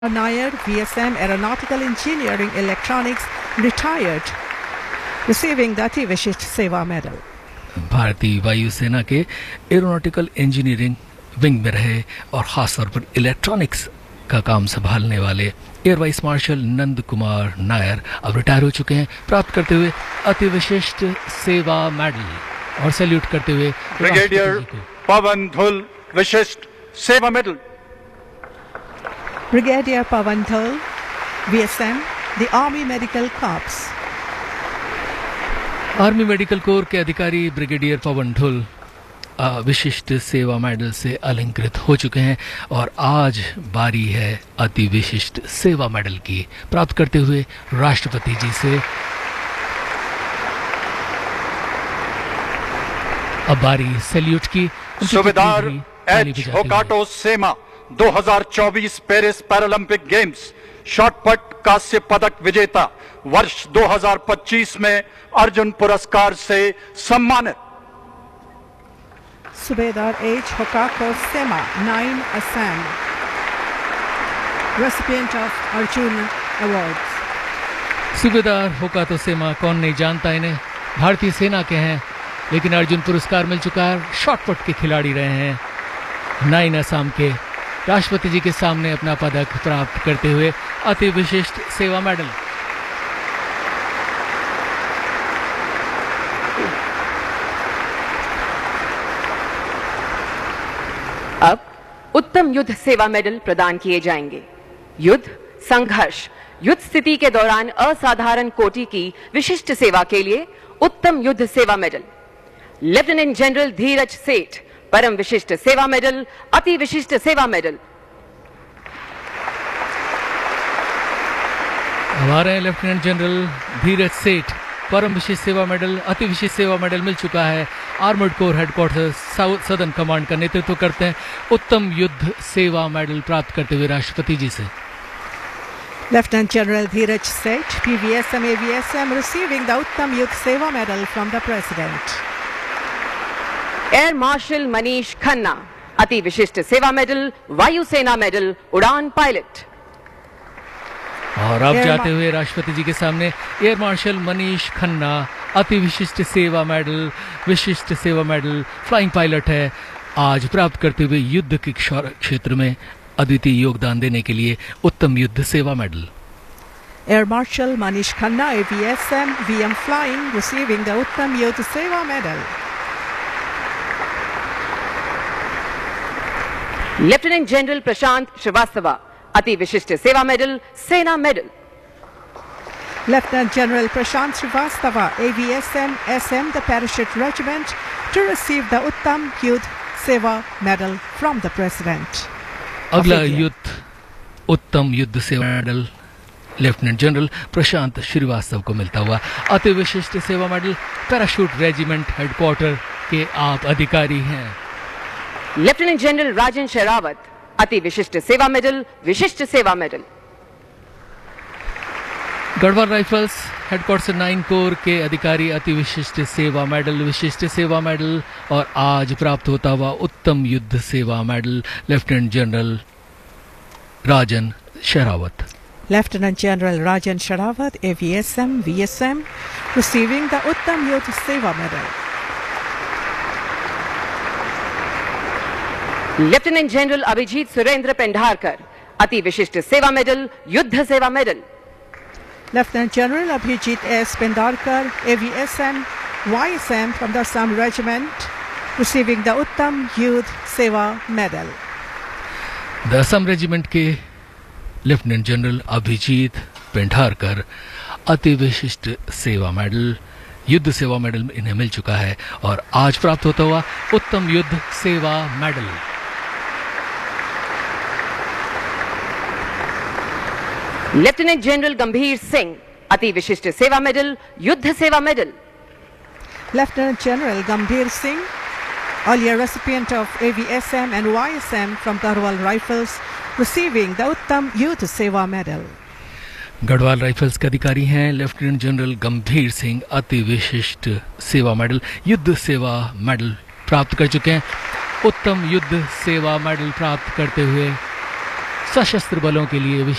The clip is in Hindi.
Nair, VSM, Aeronautical Engineering, Electronics, retired, receiving the अति विशिष्ट सेवा मेडल। भारतीय वायुसेना के एरोनॉटिकल इंजीनियरिंग विंग में रहे और खासतौर पर इलेक्ट्रॉनिक्स का काम संभालने वाले air vice marshal Nand Kumar Nair अब रिटायर हो चुके हैं, प्राप्त करते हुए अति विशिष्ट सेवा मेडल और सैल्यूट करते हुए ब्रिगेडियर पवन धुल विशिष्ट सेवा medal. Brigadier Pavan Dhul, VSM, the Army Medical Corps. Army medical corps के अधिकारी ब्रिगेडियर पवन धुल विशिष्ट सेवा मेडल से अलंकृत हो चुके हैं और आज बारी है अति विशिष्ट सेवा मेडल की, प्राप्त करते हुए राष्ट्रपति जी से। अब बारी सैल्यूट की। सूबेदार एच होकाटो सेमा 2024 पेरिस पैरालंपिक गेम्स शॉटपट कांस्य पदक विजेता, वर्ष 2025 में अर्जुन पुरस्कार से सम्मानित। Subedar H. Hokako Sema, 9 Assam, recipient of Arjun Awards. सूबेदार होकातो सेमा, कौन नहीं जानता इन्हें, भारतीय सेना के हैं लेकिन अर्जुन पुरस्कार मिल चुका है, शॉटपुट के खिलाड़ी रहे हैं। 9 असम के राष्ट्रपति जी के सामने अपना पदक प्राप्त करते हुए अति विशिष्ट सेवा मेडल। अब उत्तम युद्ध सेवा मेडल प्रदान किए जाएंगे। युद्ध संघर्ष, युद्ध स्थिति के दौरान असाधारण कोटि की विशिष्ट सेवा के लिए उत्तम युद्ध सेवा मेडल। लेफ्टिनेंट जनरल धीरज सेठ, परम विशिष्ट सेवा मेडल, अति विशिष्ट सेवा मेडल। हमारे लेफ्टिनेंट जनरल धीरज सेठ, परम विशिष्ट सेवा मेडल, अति विशिष्ट सेवा मेडल मिल चुका है। Armoured corps headquarter south southern command का नेतृत्व करते हैं। उत्तम युद्ध सेवा मेडल प्राप्त करते हुए राष्ट्रपति जी से। Lieutenant General Dhiraj Seth, PVSM, AVSM, receiving the Uttam Yudh Seva Medal from the President. Air marshal Manish Khanna, अति विशिष्ट सेवा मेडल, वायुसेना मेडल, उड़ान पायलट। और अब जाते हुए राष्ट्रपति जी के सामने एयर मार्शल मनीष खन्ना, अति विशिष्ट सेवा मेडल, विशिष्ट सेवा मेडल, फ्लाइंग पायलट है, आज प्राप्त करते हुए युद्ध के क्षेत्र में अद्वितीय योगदान देने के लिए उत्तम युद्ध सेवा medal. Air Marshal Manish Khanna, AVSM, VM Flying, receiving the Uttam Yudh Seva Medal. Lieutenant general प्रशांत श्रीवास्तवा, अति विशिष्ट सेवा मेडल, सेना medal. Lieutenant General Prashant Srivastava, AVSM, SM, the Parachute Regiment, to receive the Uttam Yudh Seva Medal from the President. अगला युद्ध उत्तम युद्ध सेवा मेडल लेफ्टिनेंट जनरल प्रशांत श्रीवास्तव को मिलता हुआ। अति विशिष्ट सेवा मेडल, पैराशूट रेजिमेंट हेडक्वार्टर के आप अधिकारी हैं। लेफ्टिनेंट जनरल राजन शेरावत, अति विशिष्ट सेवा मेडल, विशिष्ट सेवा medal. Garhwal rifles headquarter 9 core के अधिकारी, अति विशिष्ट सेवा मेडल, विशिष्ट सेवा मेडल और आज प्राप्त होता हुआ उत्तम युद्ध सेवा medal lieutenant general Rajan Sherawat. Lieutenant General Rajan Sherawat, AVSM, VSM, receiving the Uttam Yudh Seva Medal. Lieutenant general Abhijit Surendra Pendharkar, अति विशिष्ट सेवा मेडल, युद्ध सेवा medal. Lieutenant General Abhijit S. Pendarkar, AVSM, YSM from the Assam Regiment, receiving the Uttam Yudh Seva Medal. The Assam regiment के लेफ्टिनेंट जनरल अभिजीत पेंढारकर, अति विशिष्ट सेवा मेडल, युद्ध सेवा मेडल इन्हें मिल चुका है और आज प्राप्त होता हुआ उत्तम युद्ध सेवा मेडल। लेफ्टिनेंट जनरल गंभीर सिंह, अति विशिष्ट सेवा मेडल, युद्ध सेवा medal. Lieutenant General Gambhir Singh, earlier recipient of AVSM and YSM from Garhwal Rifles, receiving the Uttam Yudh Seva Medal. Garhwal rifles के अधिकारी हैं लेफ्टिनेंट जनरल गंभीर सिंह, अति विशिष्ट सेवा मेडल, युद्ध सेवा मेडल प्राप्त कर चुके हैं। उत्तम युद्ध सेवा मेडल प्राप्त करते हुए सशस्त्र बलों के लिए